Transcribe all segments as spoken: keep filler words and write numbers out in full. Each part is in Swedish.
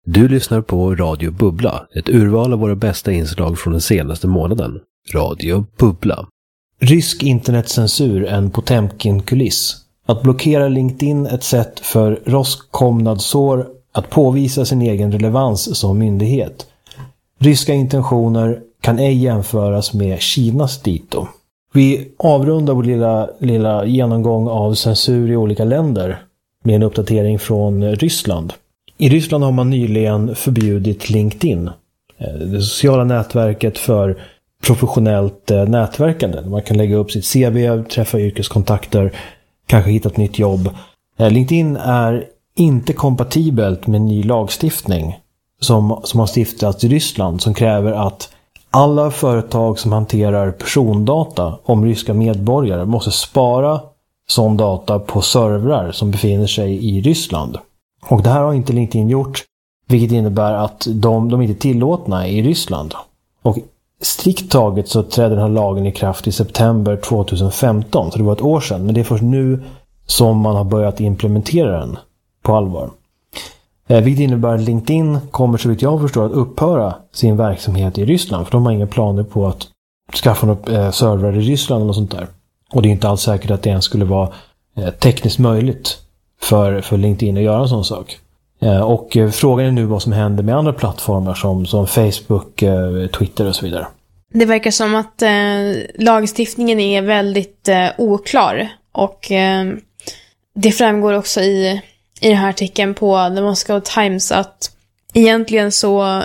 Du lyssnar på Radio Bubbla, ett urval av våra bästa inslag från den senaste månaden. Radio Bubbla. Rysk internetcensur, en Potemkin-kuliss. Att blockera LinkedIn ett sätt för Roskomnadzor att påvisa sin egen relevans som myndighet. Ryska intentioner kan ej jämföras med Kinas dito. Vi avrundar vår lilla, lilla genomgång av censur i olika länder med en uppdatering från Ryssland. I Ryssland har man nyligen förbjudit LinkedIn, det sociala nätverket för professionellt nätverkande. Man kan lägga upp sitt C V, träffa yrkeskontakter, kanske hitta ett nytt jobb. LinkedIn är inte kompatibelt med ny lagstiftning som, som har stiftats i Ryssland, som kräver att alla företag som hanterar persondata om ryska medborgare måste spara sån data på servrar som befinner sig i Ryssland. Och det här har inte LinkedIn gjort, vilket innebär att de, de inte är tillåtna i Ryssland. Och strikt taget så trädde den här lagen i kraft i september tjugohundrafemton, så det var ett år sedan. Men det är först nu som man har börjat implementera den på allvar. Eh, vilket innebär att LinkedIn kommer, så vitt jag förstår, att upphöra sin verksamhet i Ryssland. För de har inga planer på att skaffa upp eh, servrar i Ryssland eller sånt där. Och det är inte alls säkert att det ens skulle vara eh, tekniskt möjligt för, för LinkedIn att göra en sån sak. Eh, och eh, frågan är nu vad som händer med andra plattformar som, som Facebook, eh, Twitter och så vidare. Det verkar som att eh, lagstiftningen är väldigt eh, oklar. Och eh, det framgår också i, i den här artikeln på The Moscow Times att egentligen så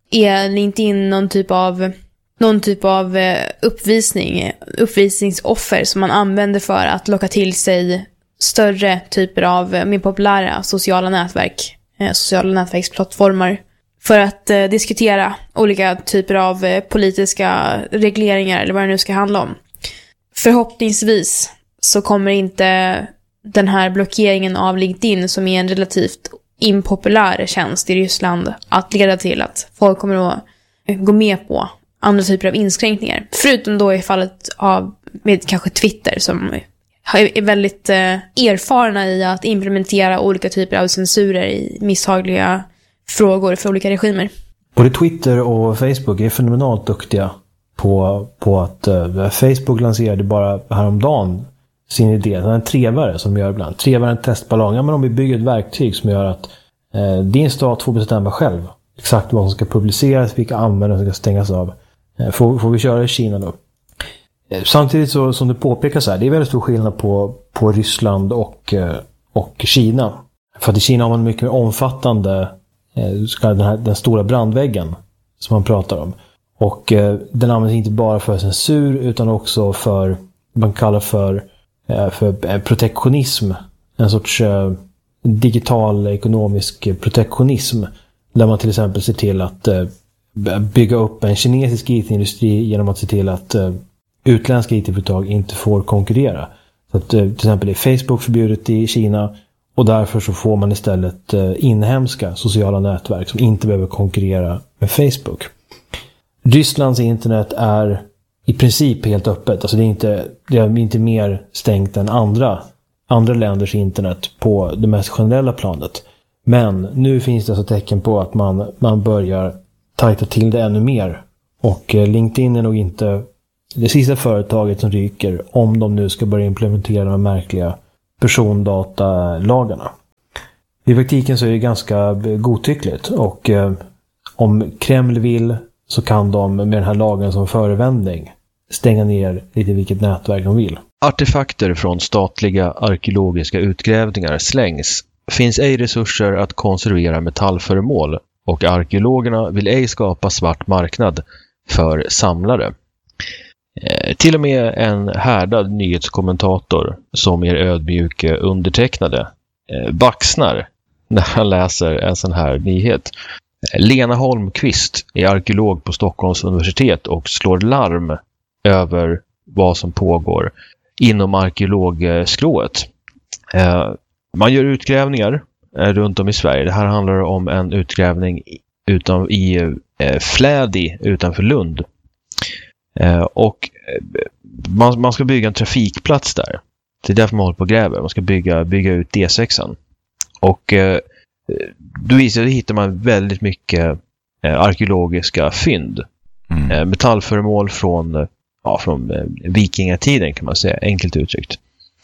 är LinkedIn någon typ av någon typ av uppvisning, uppvisningsoffer som man använder för att locka till sig större typer av mer populära sociala nätverk, sociala nätverksplattformar för att eh, diskutera olika typer av eh, politiska regleringar eller vad det nu ska handla om. Förhoppningsvis så kommer inte den här blockeringen av LinkedIn, som är en relativt impopulär tjänst i Ryssland, att leda till att folk kommer att gå med på andra typer av inskränkningar. Förutom då i fallet av med kanske Twitter, som är väldigt eh, erfarna i att implementera olika typer av censurer i misshagliga frågor för olika regimer. Både Twitter och Facebook är fenomenalt duktiga på, på att uh, Facebook lanserade bara häromdagen sin idé. Det är en trevare som de gör ibland. Trevare är en testballong. Ja, men om vi bygger ett verktyg som gör att uh, din stat får bestämma själv exakt vad som ska publiceras, vilka användare som ska stängas av. Uh, får, får vi köra i Kina då? Uh, samtidigt så, som du påpekar så här, det är väldigt stor skillnad på, på Ryssland och, uh, och Kina. För att i Kina har man mycket mer omfattande Den, här, den stora brandväggen som man pratar om. Och eh, den används inte bara för censur utan också för man kallar för, eh, för eh, protektionism. En sorts eh, digital ekonomisk protektionism. Där man till exempel ser till att eh, bygga upp en kinesisk I T-industri genom att se till att eh, utländska I T-företag inte får konkurrera. Så att eh, till exempel är Facebook förbjudet i Kina. Och därför så får man istället eh, inhemska sociala nätverk som inte behöver konkurrera med Facebook. Rysslands internet är i princip helt öppet. Alltså det är inte, det är inte mer stängt än andra, andra länders internet på det mest generella planet. Men nu finns det alltså tecken på att man, man börjar tajta till det ännu mer. Och eh, LinkedIn är nog inte det sista företaget som ryker om de nu ska börja implementera de märkliga persondatalagarna. I praktiken så är det ganska godtyckligt och eh, om Kreml vill så kan de med den här lagen som förevändning stänga ner lite vilket nätverk de vill. Artefakter från statliga arkeologiska utgrävningar slängs. Finns ej resurser att konservera metallföremål och arkeologerna vill ej skapa svart marknad för samlare. Eh, till och med en härdad nyhetskommentator som är ödmjuk undertecknade eh, baxnar när han läser en sån här nyhet. Eh, Lena Holmqvist är arkeolog på Stockholms universitet och slår larm över vad som pågår inom arkeologskrået. Eh, man gör utgrävningar eh, runt om i Sverige. Det här handlar om en utgrävning utan, i eh, Flädi utanför Lund. Eh, och man, man ska bygga en trafikplats där. Det är därför man håller på och gräver. Man ska bygga, bygga ut D sex. Och eh, då visar det hittar man väldigt mycket eh, arkeologiska fynd. Mm. Eh, metallföremål från, ja, från eh, vikingatiden kan man säga, enkelt uttryckt.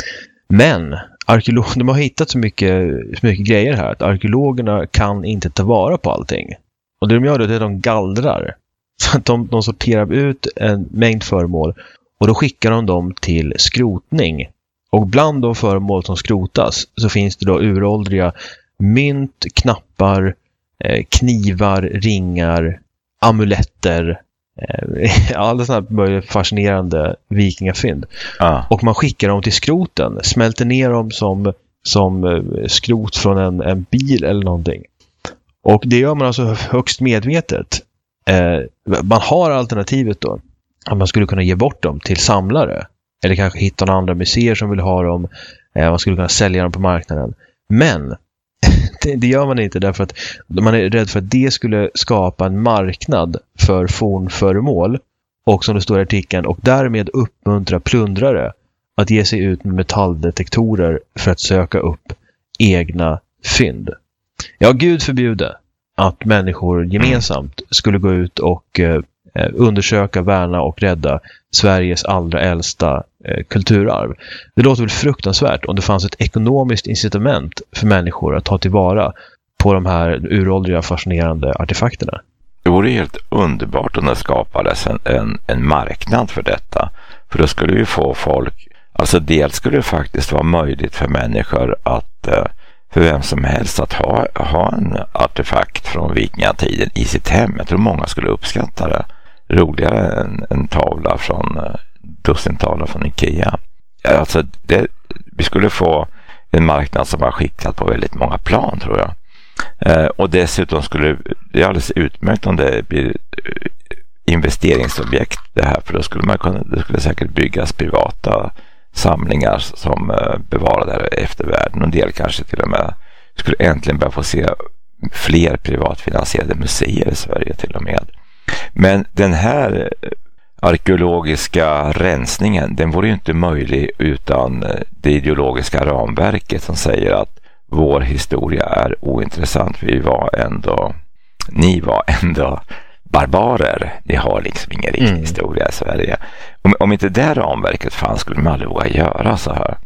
Men arkeolog, de har hittat så mycket, så mycket grejer här att arkeologerna kan inte ta vara på allting. Och det de gör då är att de gallrar. Så att de, de sorterar ut en mängd föremål och då skickar de dem till skrotning. Och bland de föremål som skrotas så finns det då uråldriga mynt, knappar, eh, knivar, ringar, amuletter, eh, alla sådana här fascinerande vikingafynd. Ah. Och man skickar dem till skroten, smälter ner dem som, som skrot från en, en bil eller någonting. Och det gör man alltså högst medvetet. Eh, man har alternativet då att man skulle kunna ge bort dem till samlare eller kanske hitta några andra museer som vill ha dem. Eh, man skulle kunna sälja dem på marknaden. Men det, det gör man inte därför att man är rädd för att det skulle skapa en marknad för fornföremål och som det står i artikeln och därmed uppmuntra plundrare att ge sig ut med metalldetektorer för att söka upp egna fynd. Ja, Gud förbjude att människor gemensamt skulle gå ut och eh, undersöka, värna och rädda Sveriges allra äldsta eh, kulturarv. Det låter väl fruktansvärt om det fanns ett ekonomiskt incitament för människor att ta tillvara på de här uråldriga fascinerande artefakterna. Det vore helt underbart om det skapades en, en, en marknad för detta. För då skulle vi få folk, alltså dels skulle det faktiskt vara möjligt för människor att eh, för vem som helst att ha, ha en artefakt från vikingatiden i sitt hem. Jag tror många skulle uppskatta det. Roligare än en tavla från dussintavla från Ikea. Alltså det, vi skulle få en marknad som var skickad på väldigt många plan, tror jag. Eh, och dessutom skulle det är alldeles utmärkt om det blir investeringsobjekt det här, för då skulle man kunna, det skulle säkert byggas privata samlingar som uh, bevarar där eftervärlden. Och en del kanske till och med skulle äntligen börja få se fler privatfinansierade museer i Sverige till och med. Men den här arkeologiska rensningen, den vore ju inte möjlig utan det ideologiska ramverket som säger att vår historia är ointressant. Vi var ändå, ni var ändå barbarer. Ni har liksom ingen riktig mm. historia i Sverige. Om, om inte det ramverket fanns skulle man aldrig våga göra så här.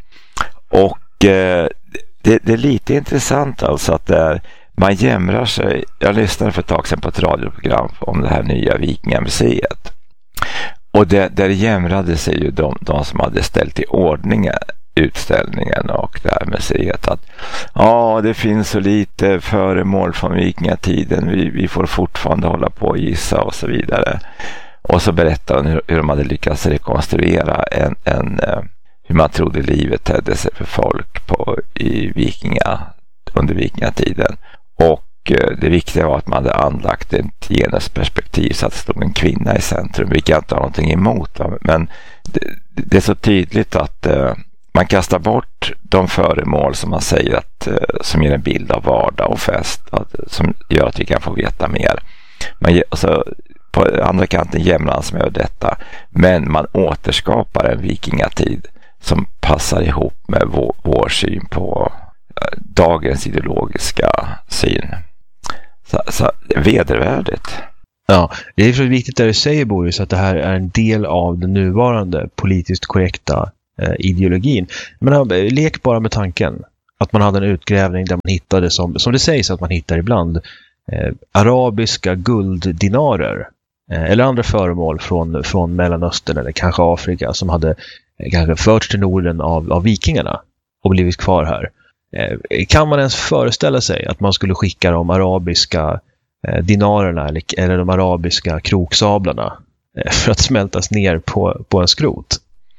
Och eh, det, det är lite intressant alltså att där man jämrar sig. Jag lyssnade för ett tag sedan på ett radioprogram om det här nya Vikingamuseet. Och det, där jämrade sig ju de, de som hade ställt i ordning utställningen och det här museet att ja, det finns så lite föremål från vikingatiden, vi, vi får fortfarande hålla på och gissa och så vidare. Och så berättade de hur, hur de hade lyckats rekonstruera en, en, hur man trodde livet tedde sig för folk på, i vikinga, under vikingatiden. Och det viktiga var att man hade anlagt ett genusperspektiv så att det stod en kvinna i centrum, vilket jag inte har någonting emot. Va? Men det, det är så tydligt att uh, man kastar bort de föremål som man säger att, uh, som ger en bild av vardag och fest, att, som gör att vi kan få veta mer. Man, alltså, på andra kanten jämnas med detta, men man återskapar en vikingatid som passar ihop med vår, vår syn på uh, dagens ideologiska syn. Så, så vedervärdigt. Ja, det är så viktigt det du säger, Boris, att det här är en del av den nuvarande politiskt korrekta eh, ideologin. Men lek bara med tanken att man hade en utgrävning där man hittade, som, som det sägs att man hittar ibland, eh, arabiska gulddinarer eh, eller andra föremål från, från Mellanöstern eller kanske Afrika som hade eh, kanske förts till Norden av, av vikingarna och blivit kvar här. Kan man ens föreställa sig att man skulle skicka de arabiska eh, dinarerna eller, eller de arabiska kroksablarna eh, för att smältas ner på, på en skrot?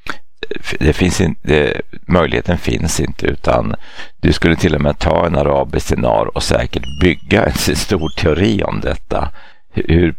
Det finns inte, möjligheten finns inte, utan du skulle till och med ta en arabisk dinar och säkert bygga en stor teori om detta. Hur,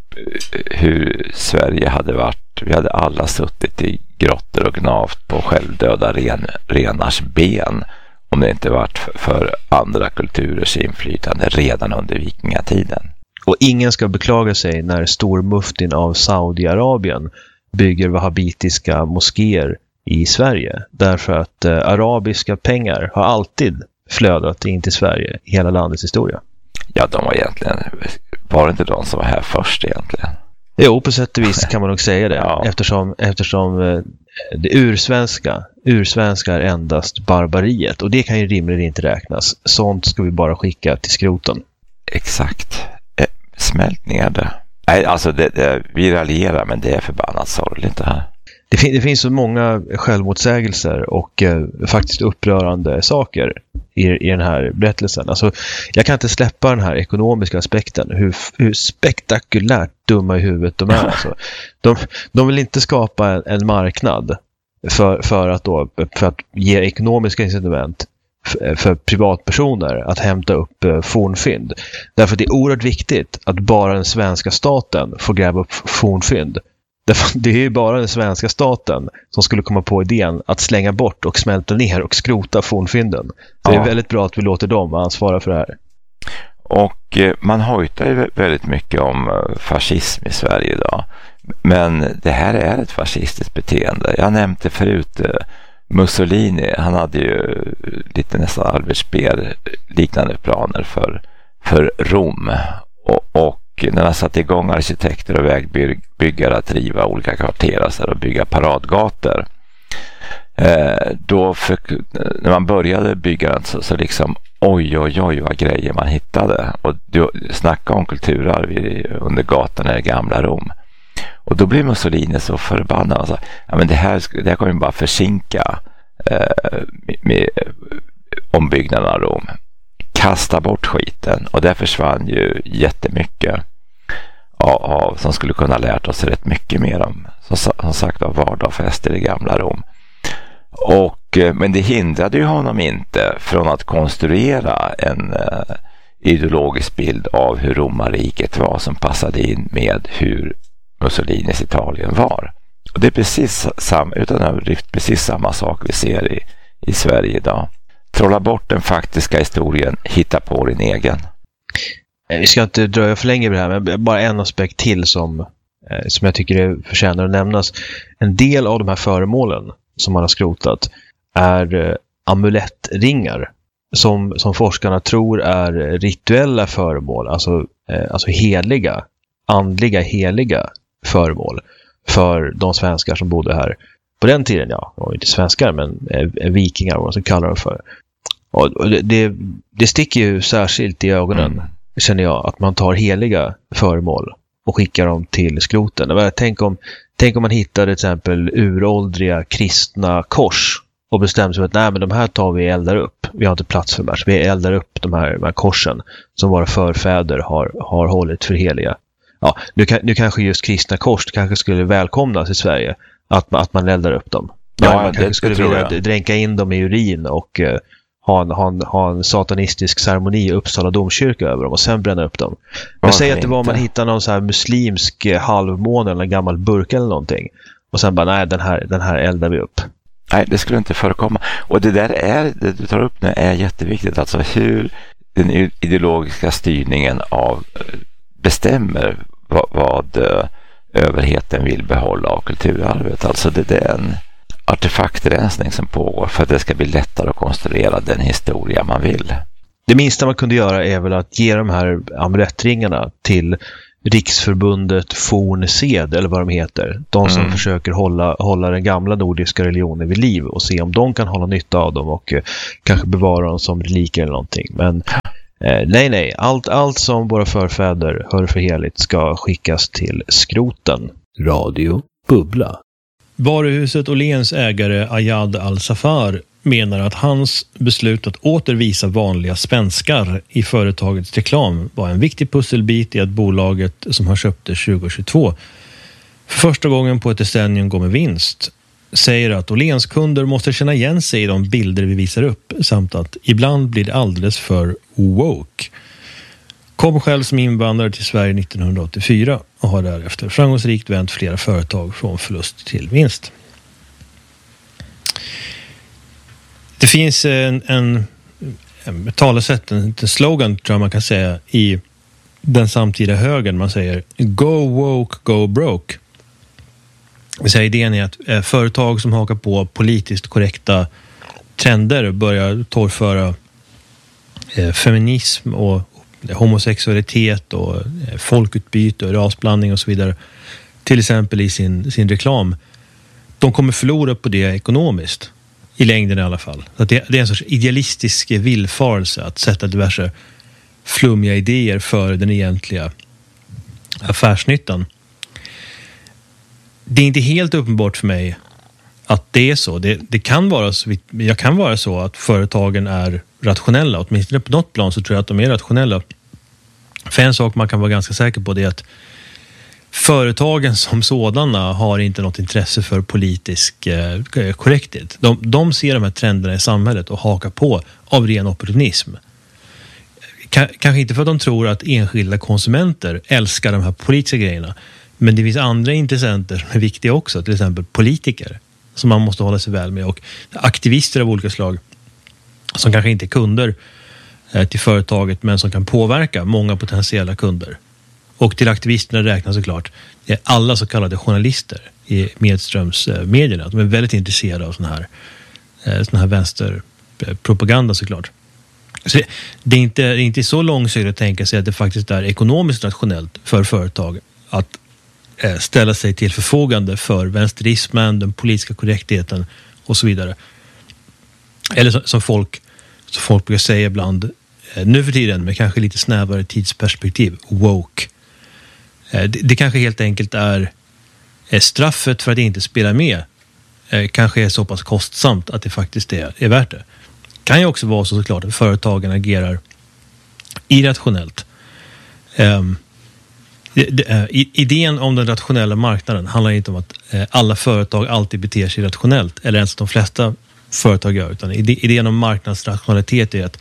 hur Sverige hade varit, vi hade alla suttit i grottor och gnavt på självdöda ren, renars ben om det inte varit för andra kulturers inflytande redan under vikingatiden. Och ingen ska beklaga sig när stormuftin av Saudiarabien bygger wahhabitiska moskéer i Sverige. Därför att eh, arabiska pengar har alltid flödat in till Sverige i hela landets historia. Ja, de var egentligen, var det inte de som var här först egentligen? Jo, på sätt och vis kan man nog säga det. Ja. Eftersom, eftersom det ursvenska, ursvenska är endast barbariet. Och det kan ju rimligen inte räknas. Sånt ska vi bara skicka till skroten. Exakt. Smältningar det. Nej, alltså det, det, vi raljerar, men det är förbannat sorgligt det här. Det, fin- det finns så många självmotsägelser och eh, faktiskt upprörande saker i, i den här berättelsen. Alltså, jag kan inte släppa den här ekonomiska aspekten. Hur, hur spektakulärt dumma i huvudet de är. Alltså. De, de vill inte skapa en, en marknad för, för, att då, för att ge ekonomiska incitament för, för privatpersoner att hämta upp eh, fornfynd. Därför att det är oerhört viktigt att bara den svenska staten får gräva upp fornfynd. Det är ju bara den svenska staten som skulle komma på idén att slänga bort och smälta ner och skrota fornfynden. Så ja. Det är väldigt bra att vi låter dem ansvara för det här. Och eh, man hojtar ju väldigt mycket om eh, fascism i Sverige idag. Men det här är ett fascistiskt beteende. Jag nämnde förut eh, Mussolini. Han hade ju lite nästan Albert Speer liknande planer för, för Rom. Och, och när man satte igång arkitekter och vägbyggare att riva olika kvarter och bygga paradgator. Eh, då för, när man började bygga den så, så liksom oj oj oj vad grejer man hittade. Och du snackade om kulturarv under gatorna i gamla Rom. Och då blev Mussolini så förbannad. Alltså, ja, men det här, det här kommer bara försinka eh, med, med ombyggnaden av Rom. Kasta bort skiten. Och där försvann ju jättemycket av, av som skulle kunna lärt oss rätt mycket mer om, som, som sagt, av vardag och fest i det gamla Rom. Och, men det hindrade ju honom inte från att konstruera en uh, ideologisk bild av hur romarriket var som passade in med hur Mussolinis Italien var. Och det är precis samma, utan överdrift, precis samma sak vi ser i, i Sverige idag. Trolla bort den faktiska historien, hitta på din egen. Vi ska inte dröja för länge med det här, men bara en aspekt till som, som jag tycker är förtjänar att nämnas. En del av de här föremålen som man har skrotat är amulettringar som, som forskarna tror är rituella föremål, alltså, alltså heliga, andliga heliga föremål för de svenskar som bodde här på den tiden. Ja, och inte svenskar, men vikingar, vad man ska kalla dem för. Och det, det, det sticker ju särskilt i ögonen, mm. känner jag, att man tar heliga föremål och skickar dem till skroten. Tänk om, tänk om man hittar till exempel uråldriga kristna kors och bestämmer sig för att nej, men de här tar vi och eldar upp. Vi har inte plats för dem här, så vi eldar upp de här, de här korsen som våra förfäder har, har hållit för heliga. Ja, nu, nu kanske just kristna kors kanske skulle välkomnas i Sverige, att, att man eldar upp dem. Ja, man kanske skulle vilja dränka in dem i urin och uh, ha, en, ha, en, ha en satanistisk ceremoni i Uppsala domkyrka över dem och sen bränna upp dem. Men säg att det var om man hittar någon så här muslimsk halvmåne eller en gammal burk eller någonting. Och sen bara, nej, den här, den här eldar vi upp. Nej, det skulle inte förekomma. Och det där är, det du tar upp nu är jätteviktigt. Alltså hur den ideologiska styrningen av bestämmer vad, vad överheten vill behålla av kulturarvet. Alltså det, det är en artefaktrensning som pågår för att det ska bli lättare att konstruera den historia man vill. Det minsta man kunde göra är väl att ge de här amulettringarna till Riksförbundet Fornsed eller vad de heter. De som mm. försöker hålla, hålla den gamla nordiska religionen vid liv och se om de kan hålla nytta av dem och eh, kanske bevara dem som reliker eller någonting. Men eh, nej, nej. Allt, allt som våra förfäder hör för heligt ska skickas till skroten. Radio Bubbla. Varuhuset Åhléns ägare Ayad Al-Safar menar att hans beslut att åter visa vanliga svenskar i företagets reklam var en viktig pusselbit i att bolaget som han köpte tjugohundratjugotvå för första gången på ett decennium går med vinst. Säger att Åhléns kunder måste känna igen sig i de bilder vi visar upp samt att ibland blir det alldeles för woke. Kom själv som invandrare till Sverige nittonhundraåttiofyra och har därefter framgångsrikt vänt flera företag från förlust till vinst. Det finns en, en, en talesätt, en, en slogan tror jag man kan säga i den samtida högern. Man säger go woke, go broke. Så idén är att eh, företag som hakar på politiskt korrekta trender börjar torgföra eh, feminism och homosexualitet och folkutbyte och rasblandning och så vidare, till exempel i sin, sin reklam, de kommer förlora på det ekonomiskt i längden i alla fall. Så att det, det är en sorts idealistisk villfarelse att sätta diverse flummiga idéer för den egentliga affärsnyttan. Det är inte helt uppenbart för mig att det är så. Det, det kan vara så, jag kan vara så att företagen är rationella. Åtminstone på något plan så tror jag att de är rationella. För en sak man kan vara ganska säker på det är att företagen som sådana har inte något intresse för politisk eh, korrekthet. De, de ser de här trenderna i samhället och hakar på av ren opportunism. K- kanske inte för att de tror att enskilda konsumenter älskar de här politiska grejerna, men det finns andra intressenter som är viktiga också, till exempel politiker som man måste hålla sig väl med, och aktivister av olika slag som kanske inte är kunder eh, till företaget men som kan påverka många potentiella kunder. Och till aktivisterna räknas såklart det är alla så kallade journalister i medströmsmedierna. De är väldigt intresserade av sån här, sån här vänsterpropaganda såklart. Så det, det, är inte, det är inte så långsökt att tänka sig att det faktiskt är ekonomiskt rationellt för företag att eh, ställa sig till förfogande för vänsterismen, den politiska korrektheten och så vidare. Eller som, som, folk, som folk brukar säga ibland, eh, nu för tiden med kanske lite snävare tidsperspektiv, woke. Det, det kanske helt enkelt är, är straffet för att inte spela med eh, kanske är så pass kostsamt att det faktiskt är, är värt det. Kan ju också vara så såklart att företagen agerar irrationellt. Eh, det, det, eh, idén om den rationella marknaden handlar inte om att eh, alla företag alltid beter sig rationellt, eller ens att de flesta företag gör, utan idén om marknadsrationalitet är att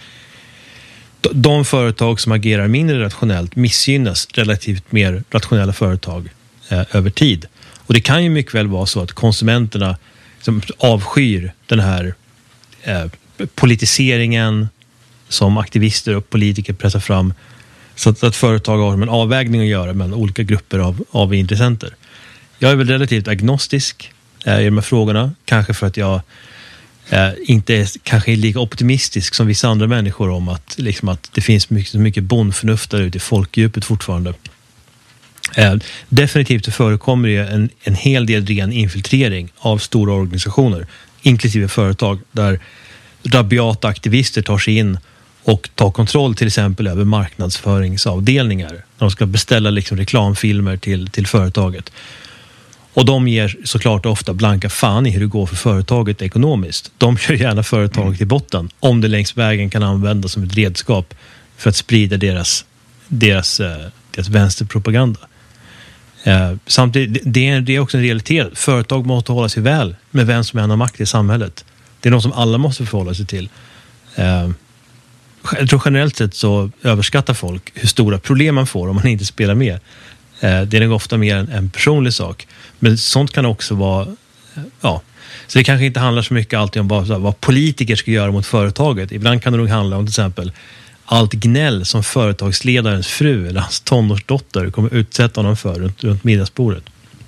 de företag som agerar mindre rationellt missgynnas relativt mer rationella företag eh, över tid. Och det kan ju mycket väl vara så att konsumenterna som avskyr den här eh, politiseringen som aktivister och politiker pressar fram, så att, att företag har en avvägning att göra mellan olika grupper av, av intressenter. Jag är väl relativt agnostisk eh, i de här frågorna, kanske för att jag Eh, inte är kanske lika optimistisk som vissa andra människor om att, liksom, att det finns mycket, mycket bondförnuft där ute i folkdjupet fortfarande. Eh, definitivt det förekommer ju en, en hel del ren infiltrering av stora organisationer, inklusive företag, där rabiata aktivister tar sig in och tar kontroll till exempel över marknadsföringsavdelningar när de ska beställa liksom, reklamfilmer till, till företaget. Och de ger såklart ofta blanka fan i hur det går för företaget ekonomiskt. De kör gärna företaget till botten om det längs vägen kan användas som ett redskap för att sprida deras, deras, deras vänsterpropaganda. Eh, samtidigt, det är, det är också en realitet. Företag måste hålla sig väl med vem som är en av makt i samhället. Det är något som alla måste förhålla sig till. Eh, jag tror generellt sett så överskattar folk hur stora problem man får om man inte spelar med. Eh, det är nog ofta mer en, en personlig sak. Men sånt kan också vara, ja, så det kanske inte handlar så mycket alltid om bara, så här, vad politiker ska göra mot företaget. Ibland kan det nog handla om till exempel allt gnäll som företagsledarens fru eller hans tonårsdotter kommer utsätta honom för runt, runt middagsbordet.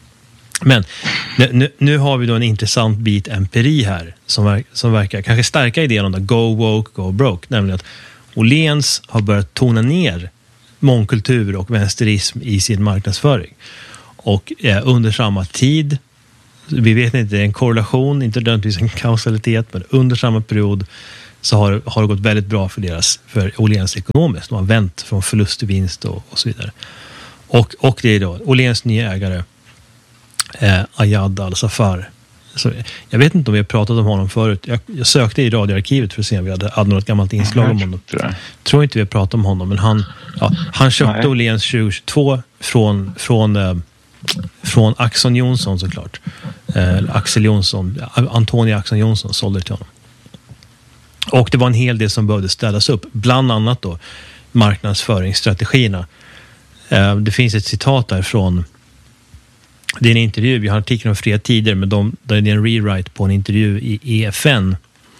Men nu, nu har vi då en intressant bit empiri här som, verk, som verkar kanske stärka idén om det, go woke, go broke. Nämligen att Åhléns har börjat tona ner mångkultur och vänsterism i sin marknadsföring. Och eh, under samma tid, vi vet inte, det är en korrelation, inte nödvändigtvis en kausalitet, men under samma period så har, har det gått väldigt bra för deras, för Åhléns ekonomiskt. De har vänt från förlust till vinst och, och så vidare. Och, och det är då Åhléns nya ägare, eh, Ayad Al-Safar. Så, jag vet inte om vi har pratat om honom förut. Jag, jag sökte i radioarkivet för att se om vi hade, hade något gammalt inslag mm, om honom. Tror, jag. tror inte vi har pratat om honom, men han, ja, han köpte Åhléns tjugohundratjugotvå från, från, eh, från Axon Johnson såklart. Eh, Axel Jonsson, Antonia Axon Johnson sålde till honom. Och det var en hel del som behövde ställas upp. Bland annat då marknadsföringsstrategierna. Eh, det finns ett citat där från, det är en intervju, vi har artikeln om Fria Tider, men de, det är en rewrite på en intervju i E F N.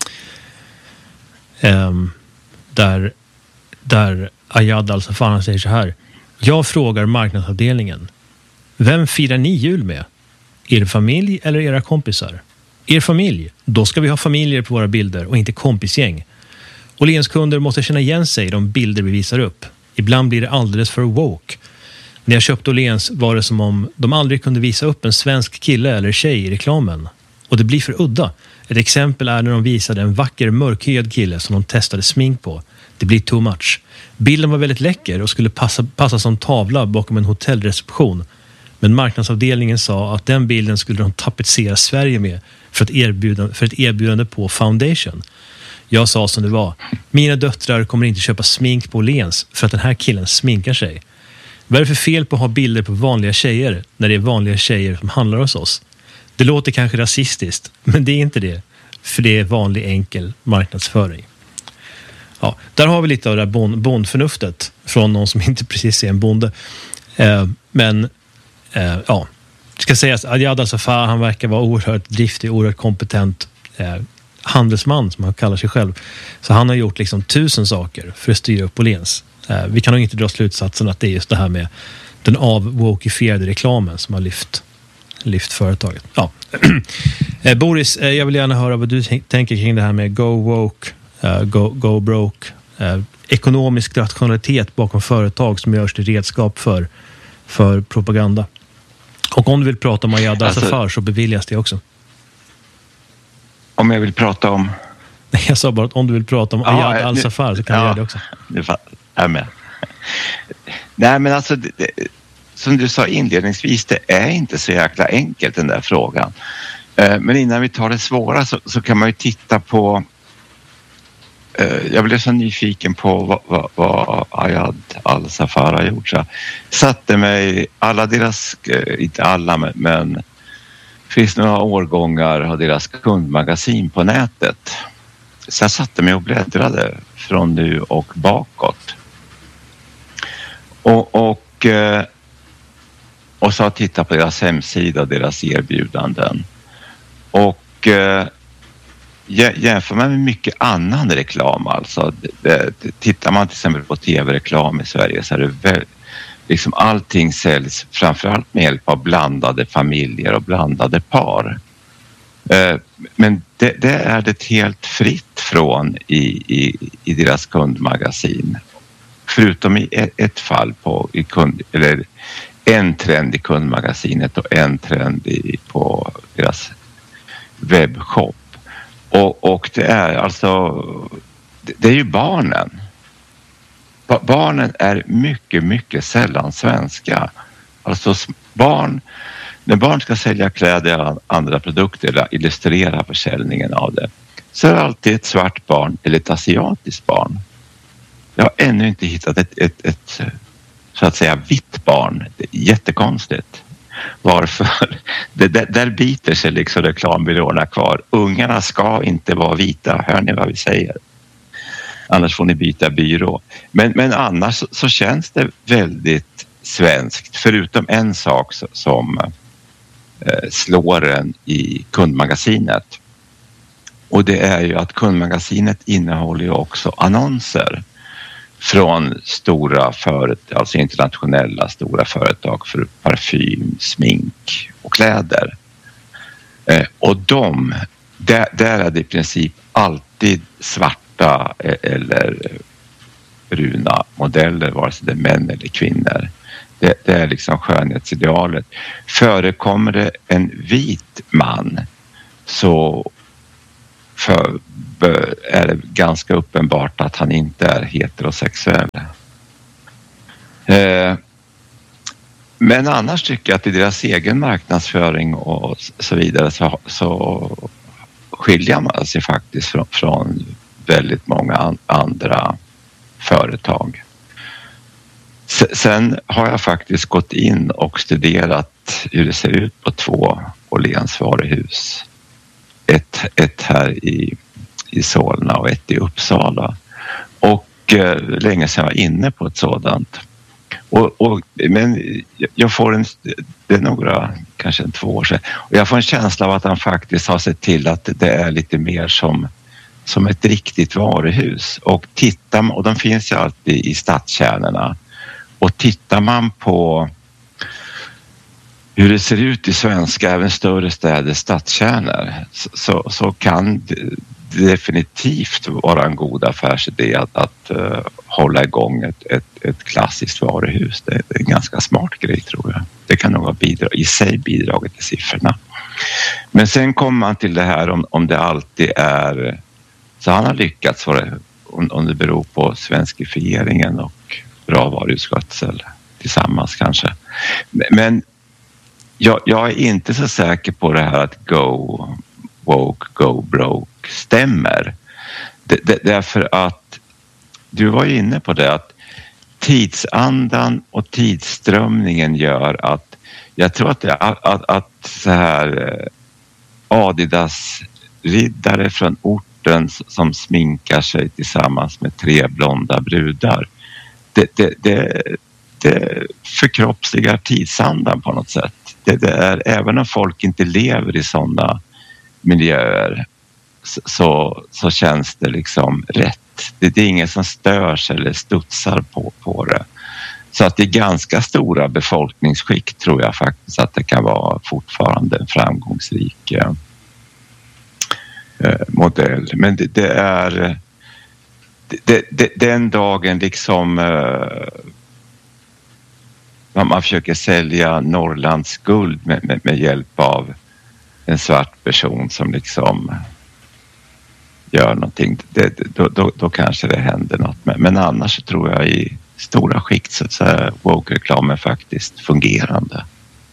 Eh, där, där Ayad Al-Safar säger så här: jag frågar marknadsavdelningen, vem firar ni jul med? Er familj eller era kompisar? Er familj, då ska vi ha familjer på våra bilder och inte kompisgäng. Åhléns kunder måste känna igen sig i de bilder vi visar upp. Ibland blir det alldeles för woke. När jag köpte Åhléns var det som om de aldrig kunde visa upp en svensk kille eller tjej i reklamen. Och det blir för udda. Ett exempel är när de visade en vacker mörkhyad kille som de testade smink på. Det blir too much. Bilden var väldigt läcker och skulle passa, passa som tavla bakom en hotellreception. Men marknadsavdelningen sa att den bilden skulle de tapetsera Sverige med för ett erbjudande, för ett erbjudande på foundation. Jag sa som det var. Mina döttrar kommer inte köpa smink på Åhléns för att den här killen sminkar sig. Vad är det för fel på att ha bilder på vanliga tjejer när det är vanliga tjejer som handlar hos oss? Det låter kanske rasistiskt, men det är inte det. För det är vanlig enkel marknadsföring. Ja, där har vi lite av det där bond, bondförnuftet från någon som inte precis är en bonde. Eh, men eh, ja, det ska sägas att Ayad Al-Safar, han verkar vara oerhört driftig, oerhört kompetent eh, handelsman som han kallar sig själv. Så han har gjort liksom tusen saker för att styra upp Åhléns. Eh, vi kan nog inte dra slutsatsen att det är just det här med den avwokifierade reklamen som har lyft, lyft företaget. Ja. eh, Boris, eh, jag vill gärna höra vad du t- tänker kring det här med go woke, uh, go, go broke, uh, ekonomisk rationalitet bakom företag som görs till redskap för, för propaganda. Och om du vill prata om Ayad Al-Safar alltså, så beviljas det också. Om jag vill prata om... Nej, jag sa bara att om du vill prata om Ayad ja, Al-Safar så kan ja, du göra det också. Nu är med. Nej, men alltså, det, det, som du sa inledningsvis, det är inte så jäkla enkelt den där frågan. Eh, men innan vi tar det svåra så, så kan man ju titta på... Eh, jag blev så nyfiken på vad, vad, vad Ayad Al-Safar har gjort. Så jag satte mig, alla deras, eh, inte alla men... men finns några årgångar av deras kundmagasin på nätet. Så jag satte mig och bläddrade från nu och bakåt. Och, och, och så titta på deras hemsida och deras erbjudanden. Och jämför man med mycket annan reklam alltså. Tittar man till exempel på tv-reklam i Sverige så är det väldigt liksom allting säljs framförallt med hjälp av blandade familjer och blandade par. Men det, det är det helt fritt från i, i, i deras kundmagasin. Förutom i ett, ett fall på i kund, eller en trend i kundmagasinet och en trend i, på deras webbshop. Och, och det är alltså det, det är ju barnen. Barnen är mycket, mycket sällan svenska. Alltså barn, när barn ska sälja kläder eller andra produkter eller illustrera försäljningen av det så är det alltid ett svart barn eller ett asiatiskt barn. Jag har ännu inte hittat ett, ett, ett så att säga vitt barn. Det är jättekonstigt. Varför? Det, där, där biter sig liksom reklambyråerna kvar. Ungarna ska inte vara vita. Hör ni vad vi säger? Annars får ni byta byrå. Men, men annars så, så känns det väldigt svenskt. Förutom en sak som eh, slår en i kundmagasinet. Och det är ju att kundmagasinet innehåller ju också annonser från stora företag, alltså internationella stora företag för parfym, smink och kläder. Eh, och de, där, där är det i princip alltid svarta eller bruna modeller, vare sig det är män eller kvinnor. Det, det är liksom skönhetsidealet. Förekommer det en vit man så för, är det ganska uppenbart att han inte är heterosexuell. Eh, men annars tycker jag att i deras egen marknadsföring och så vidare så, så skiljer man sig faktiskt från, från väldigt många an, andra företag. Sen har jag faktiskt gått in och studerat hur det ser ut på två Åhléns varuhus. Ett, ett här i, i Solna och ett i Uppsala. Och eh, länge sedan var jag inne på ett sådant. Och, och, men jag får en, det är några, kanske en två år sedan. Och jag får en känsla av att han faktiskt har sett till att det är lite mer som, som ett riktigt varuhus. Och tittar, och de finns ju alltid i stadskärnorna. Och tittar man på hur det ser ut i svenska, även större städer, stadskärnor, så, så kan definitivt vara en god affärsidé att, att uh, hålla igång ett, ett, ett klassiskt varuhus. Det är en ganska smart grej, tror jag. Det kan nog ha bidra, i sig bidragit till siffrorna. Men sen kommer man till det här om, om det alltid är så han har lyckats, för det, om, om det beror på svenskifieringen och bra varuhusskötsel tillsammans kanske. Men jag, jag är inte så säker på det här att go woke, go broke stämmer. D- d- därför att du var ju inne på det, att tidsandan och tidsströmningen gör att jag tror att, det, att, att, att så här Adidas-riddare från orten som sminkar sig tillsammans med tre blonda brudar, det, det, det, det förkroppsligar tidsandan på något sätt. Det, det är, även om folk inte lever i sådana miljöer så, så känns det liksom rätt. Det, det är ingen som störs eller studsar på, på det. Så att det är ganska stora befolkningsskikt, tror jag faktiskt att det kan vara fortfarande en framgångsrik eh, modell. Men det, det är det, det, den dagen liksom eh, man försöker sälja Norrlands guld med, med, med hjälp av en svart person som liksom gör någonting, det, då, då, då kanske det händer något. Men, men annars så tror jag i stora skikt så, så är woke-reklamen faktiskt fungerande.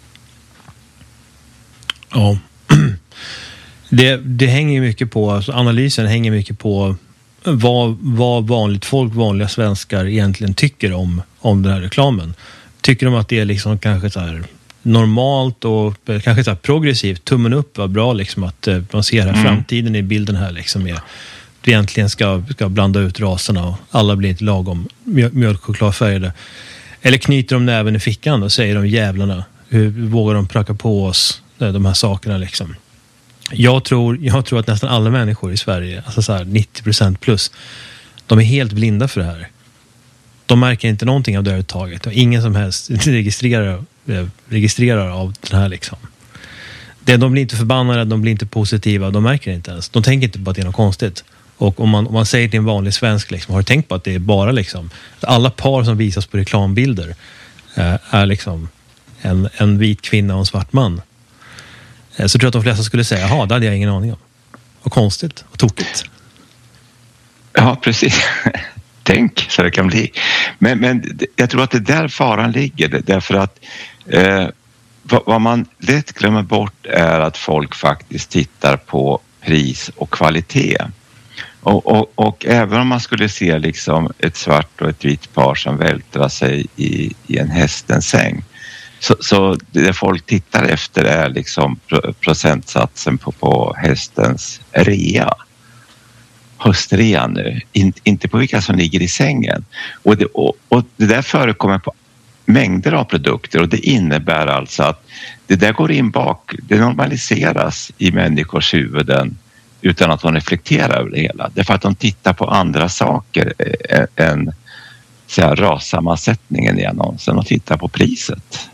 Ja. Det, det hänger mycket på, alltså analysen hänger mycket på vad, vad vanligt folk, vanliga svenskar egentligen tycker om, om den här reklamen. Tycker de att det är liksom kanske så här normalt och kanske så här progressivt, tummen upp, var bra liksom att eh, man ser här mm. framtiden i bilden här liksom är vi egentligen ska, ska blanda ut raserna och alla blir inte lagom mjöl- mjölkchokladfärgade. Eller knyter de näven i fickan och säger de jävlarna, hur vågar de pracka på oss de här sakerna liksom. Jag tror, jag tror att nästan alla människor i Sverige, alltså så här nittio procent plus, de är helt blinda för det här. De märker inte någonting av det här taget och ingen som helst registrerar, registrerar av den här liksom. Det, de blir inte förbannade, de blir inte positiva, de märker inte ens. De tänker inte på att det är något konstigt. Och om man, om man säger till en vanlig svensk liksom, har du tänkt på att det är bara liksom, alla par som visas på reklambilder eh, är liksom en, en vit kvinna och en svart man. Eh, så tror jag att de flesta skulle säga, jaha, det hade jag ingen aning om. Och konstigt, och tokigt. Ja, precis. Tänk så det kan bli. Men, men jag tror att det är där faran ligger. Därför att eh, vad, vad man lätt glömmer bort är att folk faktiskt tittar på pris och kvalitet. Och, och, och även om man skulle se liksom ett svart och ett vitt par som vältrar sig i, i en hästens säng, så, så det folk tittar efter är liksom procentsatsen på, på hästens rea. Höstrean nu, In, inte på vilka som ligger i sängen. Och det, och, och det där förekommer på mängder av produkter och det innebär alltså att det där går in bak, det normaliseras i människors huvuden utan att de reflekterar över det hela. Det är för att de tittar på andra saker än så här, rassammansättningen i annonsen och tittar på priset.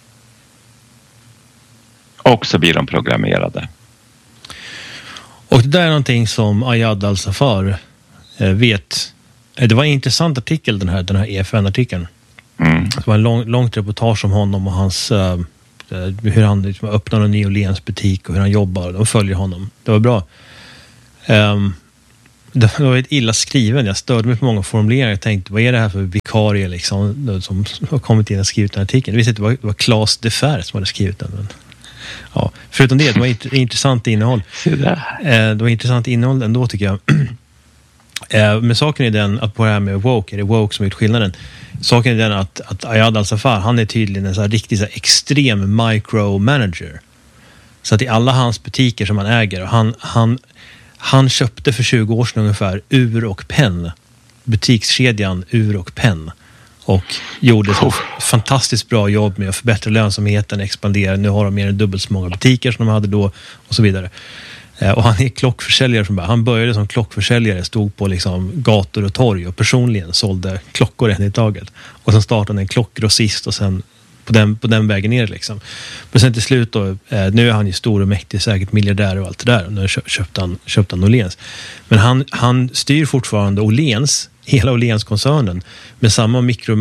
Och så blir de programmerade. Och det där är någonting som Ayad Al-Safar vet. Det var en intressant artikel, den här, den här E F N-artikeln. Mm. Det var en lång, långt reportage om honom och hans, uh, hur han liksom, öppnar en New Orleans butik och hur han jobbar. De följer honom. Det var bra. Um, det var ett illa skriven. Jag störde mig på många formuleringar. Jag tänkte, vad är det här för vikarie liksom, som har kommit in och skrivit den artikeln? Jag visste att det var, det var Claes de Fer som hade skrivit den. Men, ja. Förutom det, det var ett intressant innehåll. Det var intressant innehåll ändå tycker jag. Men saken är den att på det här med woke, är det woke som är skillnaden. Saken är den att, att Ayad Al-Safar, han är tydligen en så här riktigt så här extrem micromanager. Så att i alla hans butiker som han äger, och han, han, han köpte för tjugo år sedan ungefär Ur och Penn, butikskedjan Ur och Penn, och gjorde så fantastiskt bra jobb med att förbättra lönsamheten, expandera. Nu har de mer än dubbelt så många butiker som de hade då och så vidare. Och han är klockförsäljare från början. Han började som klockförsäljare, stod på liksom gator och torg och personligen sålde klockor en i taget. Och sen startade han en klockgrossist och sen på den, på den vägen ner liksom. Men sen till slut då, eh, nu är han ju stor och mäktig, säkert miljardär och allt det där. Och nu köpt, köpte han, köpte han Åhléns. Men han, han styr fortfarande Åhléns, hela Åhléns-koncernen, med samma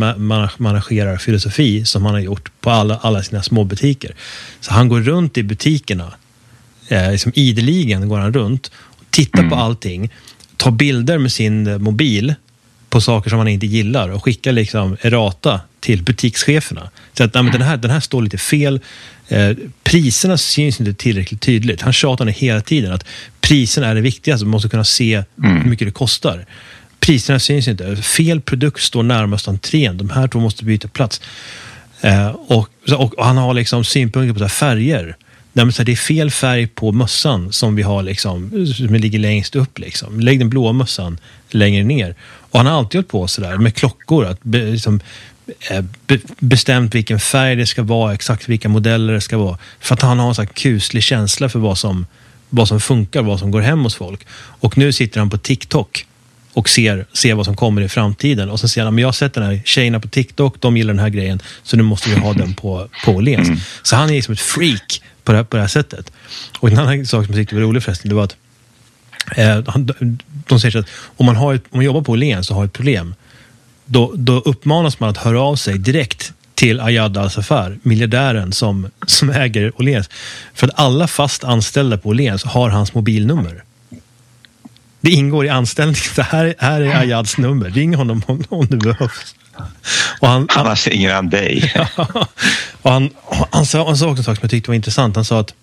mikromanagerarfilosofi som han har gjort på alla, alla sina små butiker. Så han går runt i butikerna, eh, liksom ideligen går han runt och tittar mm. på allting, tar bilder med sin mobil på saker som han inte gillar och skickar liksom errata till butikscheferna. Så att nej, men den, här, den här står lite fel. Eh, priserna syns inte tillräckligt tydligt. Han tjatar hela tiden att priserna är det viktigaste. Man måste kunna se mm. hur mycket det kostar. Priserna syns inte. Fel produkt står närmast entrén. De här två måste byta plats. Eh, och, och, och han har liksom synpunkter på så här färger. Nej, men så här, det är fel färg på mössan som vi har liksom, som ligger längst upp liksom. Lägg den blåa mössan längre ner. Och han har alltid hållit på så där med klockor att be, liksom, be, bestämt vilken färg det ska vara, exakt vilka modeller det ska vara, för att han har en sån här kuslig känsla för vad som, vad som funkar, vad som går hem hos folk. Och nu sitter han på TikTok och ser, ser vad som kommer i framtiden. Och så säger han, men jag har sett den här tjejerna på TikTok, de gillar den här grejen, så nu måste vi ha den på, på Åhléns. Mm. Så han är liksom ett freak på det, här, på det här sättet. Och en annan sak som jag tyckte var rolig förresten, det var att eh, de säger att om man, har ett, om man jobbar på Åhléns och har ett problem, då, då uppmanas man att höra av sig direkt till Ayad Al-Safar, miljardären som, som äger Åhléns. För att alla fast anställda på Åhléns har hans mobilnummer. Det ingår i anställningen. Det här, här är Ayads nummer. Ring honom om, om det behövs. Och han, Annars ringer han dig. Ja, och han, han, sa, han sa också en sak som jag tyckte var intressant. Han sa att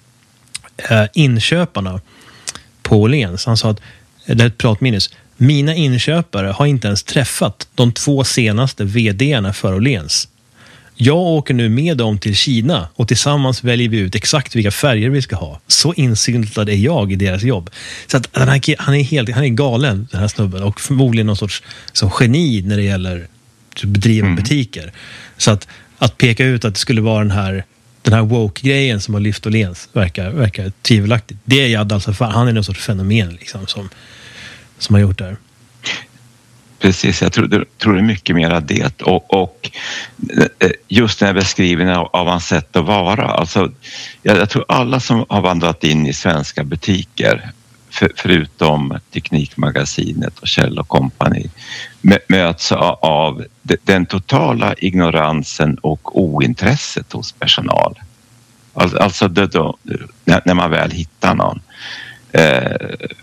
eh, inköparna på Åhléns, han sa att, det är ett pratminus, mina inköpare har inte ens träffat de två senaste vdarna för Åhléns. Jag åker nu med dem till Kina och tillsammans väljer vi ut exakt vilka färger vi ska ha. Så insyltad är jag i deras jobb. Så att den här, han är helt han är galen, den här snubben, och förmodligen någon sorts som geni när det gäller att bedriva mm. butiker. Så att, att peka ut att det skulle vara den här, den här woke-grejen som har lyft Åhléns verkar, verkar tvivelaktigt. Det är Ayad Al-Safar, han är någon sorts fenomen liksom, som, som har gjort det här. Precis, jag tror, jag tror det är mycket mer av det. Och, och just den här beskrivningen av, av hans sätt att vara. Alltså, jag, jag tror alla som har vandrat in i svenska butiker, för, förutom Teknikmagasinet och Kjell och Company, möts av den totala ignoransen och ointresset hos personal. Alltså, alltså det då, när man väl hittar någon. Eh,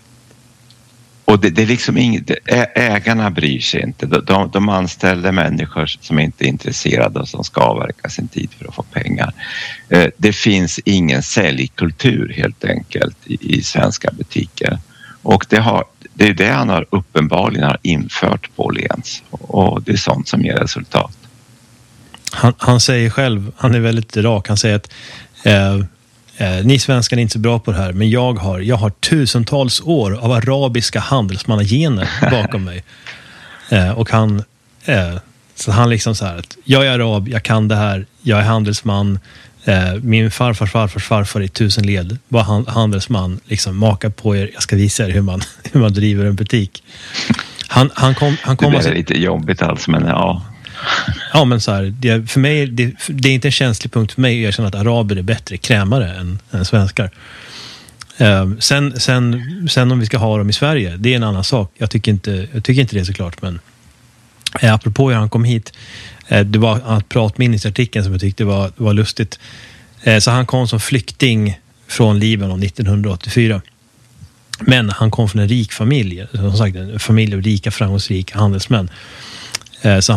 Och det, det är liksom inget, ägarna bryr sig inte. De, de anställer människor som inte är intresserade och som ska avverka sin tid för att få pengar. Det finns ingen säljkultur helt enkelt i, i svenska butiker. Och det, har, det är det han har uppenbarligen har infört på Åhléns. Och det är sånt som ger resultat. Han, han säger själv, han är väldigt rak, han säger att eh, Eh, ni svenskar är inte så bra på det här, men jag har, jag har tusentals år av arabiska handelsmannagener bakom mig. Eh, och han, eh, så han liksom så här att jag är arab, jag kan det här, jag är handelsman, eh, min farfars farfars farfar i tusen led var han, handelsman, liksom maka på er, jag ska visa er hur man, hur man driver en butik. Han, han kom, han kom det alltså, är lite jobbigt alls, men ja. Ja, men så här, det, för mig, det, det är inte en känslig punkt för mig att erkänna att araber är bättre krämare än, än svenskar. Eh, sen, sen, sen om vi ska ha dem i Sverige, det är en annan sak. Jag tycker inte, jag tycker inte det är såklart, men eh, apropå hur han kom hit, eh, det var ett pratminnesartikeln som jag tyckte var, var lustigt. Eh, så han kom som flykting från Libanon nittonhundraåttiofyra. Men han kom från en rik familj, som sagt en familj av rika, framgångsrika handelsmän. Eh, så